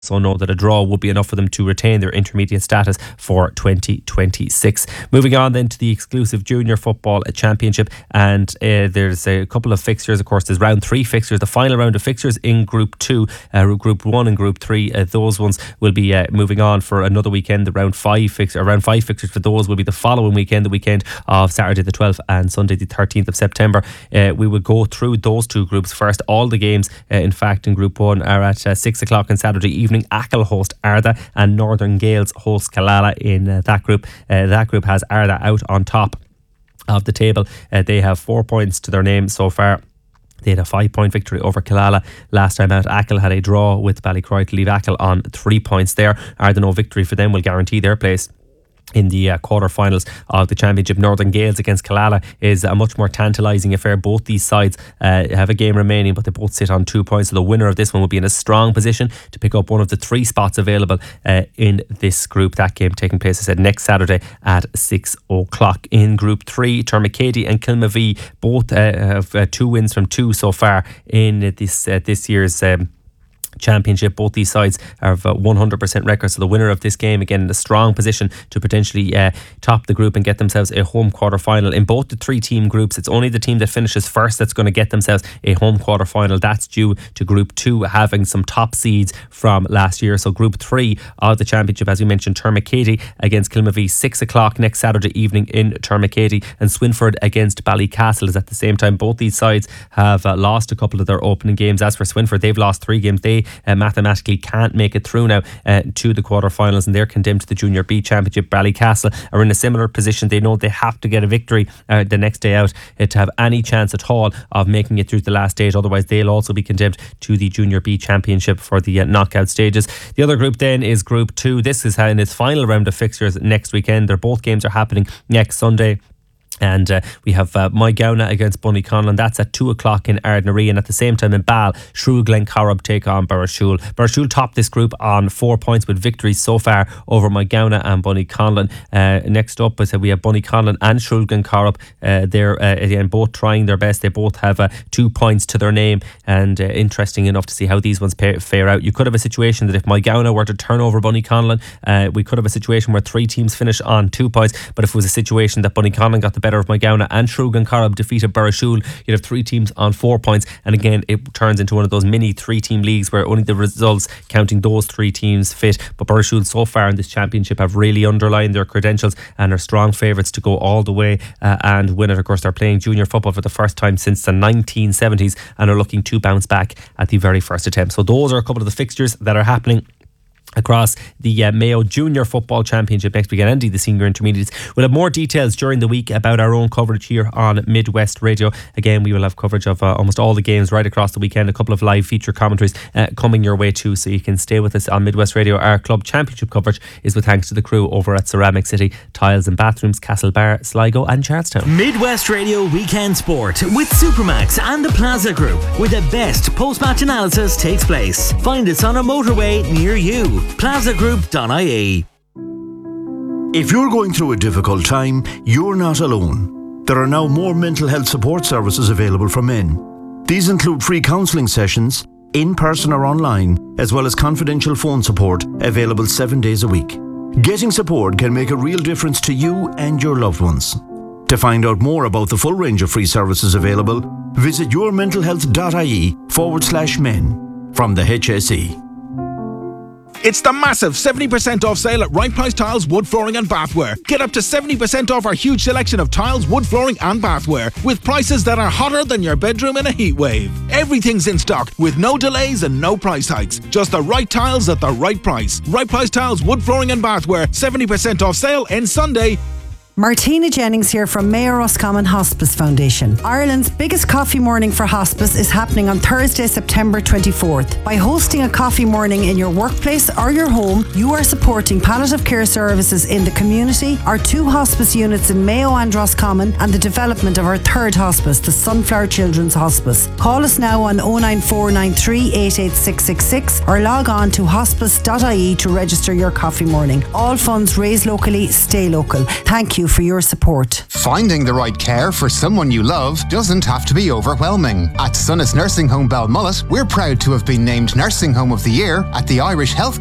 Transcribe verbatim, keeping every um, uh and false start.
So know that a draw would be enough for them to retain their intermediate status for twenty twenty-six. Moving on then to the exclusive Junior Football Championship, and uh, there's a couple of fixtures. Of course, there's round three fixtures, the final round of fixtures in Group Two, uh, Group One and Group Three. Uh, those ones will be uh, moving on for another weekend. The round five fixture, round five fixtures for those will be the following weekend, the weekend of Saturday the twelfth and Sunday the thirteenth of September. Uh, we will go through those two groups first. All the games, uh, in fact, in Group One are at uh, six o'clock on Saturday evening. Achill host Arda and Northern Gales host Killala in uh, that group. Uh, that group has Arda out on top of the table. Uh, they have four points to their name so far. They had a five point victory over Killala last time out. Achill had a draw with Ballycroy to leave Achill on three points there. Arda, no victory for them will guarantee their place in the uh, quarter-finals of the championship. Northern Gales against Killala is a much more tantalising affair. Both these sides uh, have a game remaining, but they both sit on two points. So the winner of this one will be in a strong position to pick up one of the three spots available uh, in this group. That game taking place, I said, next Saturday at six o'clock. In Group three, Termacady and Kilmavee both uh, have uh, two wins from two so far in this uh, this year's um, championship. Both these sides have a one hundred percent record, so the winner of this game again in a strong position to potentially uh, top the group and get themselves a home quarter final. In both the three team groups, it's only the team that finishes first that's going to get themselves a home quarter final. That's due to Group two having some top seeds from last year. So Group three of the championship, as we mentioned, Termacady against Kilmavee, six o'clock next Saturday evening in Termacady, and Swinford against Ballycastle is at the same time. Both these sides have uh, lost a couple of their opening games. As for Swinford, they've lost three games. They Uh, mathematically can't make it through now uh, to the quarterfinals, and they're condemned to the Junior B Championship. Ballycastle are in a similar position. They know they have to get a victory uh, the next day out uh, to have any chance at all of making it through the last stage. Otherwise, they'll also be condemned to the Junior B Championship for the uh, knockout stages. The other group then is Group two. This is in its final round of fixtures next weekend. Their both games are happening next Sunday. And uh, we have uh, Moygownagh against Bunnyconlon. That's at two o'clock in Ardnaree. And at the same time in Ball, Shrule Glencorrib take on Burrishoole. Burrishoole topped this group on four points with victories so far over Moygownagh and Bunnyconlon. Uh, next up, I said we have Bunnyconlon and Shrule Glencorrib. Uh, they're uh, again both trying their best. They both have uh, two points to their name. And uh, interesting enough to see how these ones pay, fare out. You could have a situation that if Moygownagh were to turn over Bunnyconlon, uh, we could have a situation where three teams finish on two points. But if it was a situation that Bunnyconlon got the better of Moygownagh and Shrule Glencorrib defeated Burrishoole, you'd have three teams on four points, and again it turns into one of those mini three team leagues where only the results counting those three teams fit. But Burrishoole so far in this championship have really underlined their credentials and are strong favourites to go all the way uh, and win it. Of course, they're playing junior football for the first time since the nineteen seventies and are looking to bounce back at the very first attempt. So those are a couple of the fixtures that are happening across the uh, Mayo Junior Football Championship next weekend, and the Senior Intermediates. We'll have more details during the week about our own coverage here on Midwest Radio. Again, we will have coverage of uh, almost all the games right across the weekend, a couple of live feature commentaries uh, coming your way too, so you can stay with us on Midwest Radio. Our club championship coverage is with thanks to the crew over at Ceramic City Tiles and Bathrooms, Castlebar, Sligo and Charlestown. Midwest Radio Weekend Sport with Supermax and the Plaza Group, where the best post-match analysis takes place. Find us on a motorway near you. plaza group dot I E. If you're going through a difficult time, you're not alone. There are now more mental health support services available for men. These include free counselling sessions, in person or online, as well as confidential phone support available seven days a week. Getting support can make a real difference to you and your loved ones. To find out more about the full range of free services available, visit yourmentalhealth.ie forward slash men from the H S E. It's the massive seventy percent off sale at Right Price Tiles, Wood Flooring and Bathware. Get up to seventy percent off our huge selection of tiles, wood flooring and bathware with prices that are hotter than your bedroom in a heat wave. Everything's in stock with no delays and no price hikes. Just the right tiles at the right price. Right Price Tiles, Wood Flooring and Bathware. seventy percent off sale ends Sunday. Martina Jennings here from Mayor Roscommon Hospice Foundation. Ireland's biggest coffee morning for hospice is happening on Thursday, September twenty-fourth. By hosting a coffee morning in your workplace or your home, you are supporting palliative care services in the community, our two hospice units in Mayo and Roscommon, and the development of our third hospice, the Sunflower Children's Hospice. Call us now on oh nine four nine three eight eight six six six or log on to hospice dot I E to register your coffee morning. All funds raised locally, stay local. Thank you you for your support. Finding the right care for someone you love doesn't have to be overwhelming. At Sunnis Nursing Home Belmullet, we're proud to have been named Nursing Home of the Year at the Irish Health